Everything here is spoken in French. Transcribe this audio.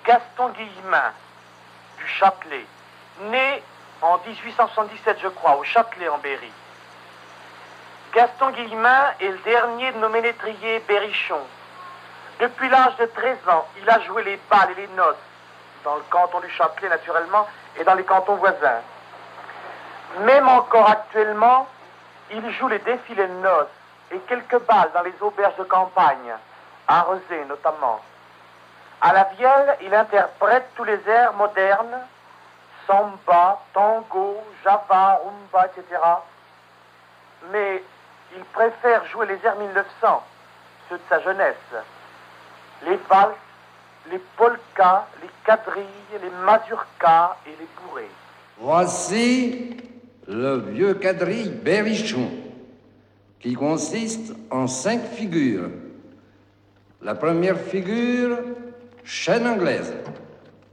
Gaston Guillemin, du Châtelet, né en 1877, je crois, au Châtelet en Berry. Gaston Guillemin est le dernier de nos ménétriers berrichons. Depuis l'âge de 13 ans, il a joué les bals et les noces, dans le canton du Châtelet naturellement, et dans les cantons voisins. Même encore actuellement, il joue les défilés de noces et quelques bals dans les auberges de campagne, à Rezé notamment. À la vielle, il interprète tous les airs modernes, samba, tango, java, rumba, etc. Mais il préfère jouer les airs 1900, ceux de sa jeunesse. Les valses, les polkas, les quadrilles, les mazurkas et les bourrées. Voici le vieux quadrille berrichon, qui consiste en 5 figures. La première figure, chaîne anglaise.